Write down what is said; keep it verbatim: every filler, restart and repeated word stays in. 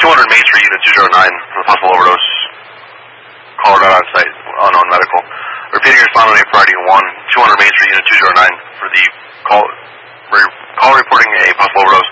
two hundred Main Street, Unit two oh nine, for the possible overdose. Caller not on site, unknown medical. Repeating responding on Friday one, two hundred Main Street, Unit two oh nine, for the call, call reporting a possible overdose.